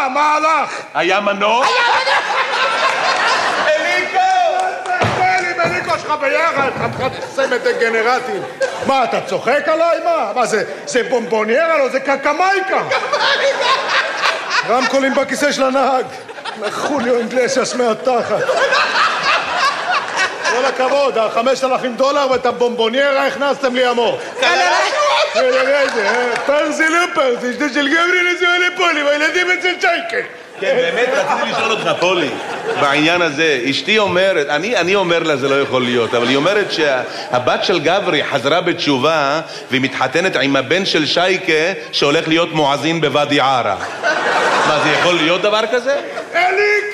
מה הלך? היה מנוע? אליקו! אליקו שלך ביחד, חתיכת צמד דגנרטים. מה, אתה צוחק עליי? מה זה בומבוניירה? לא, זה קקמייקה. רמקולים בכיסא של הנהג. חוליו אינגלסס מהתחת. כל הכבוד, $5,000 ואת הבומבוניירה הכנסתם לי המור. פרזי לא פרזי, שדה של גברי נשואה לפולי, והילדים אצל שייקה. כן, באמת רציתי לשאול אותך, פולי, בעניין הזה. אשתי אומרת, אני אומר לה זה לא יכול להיות, אבל היא אומרת שהבת של גברי חזרה בתשובה והיא מתחתנת עם הבן של שייקה שהולך להיות מואזין בוואדי ערה. מה, זה יכול להיות דבר כזה? אליקו!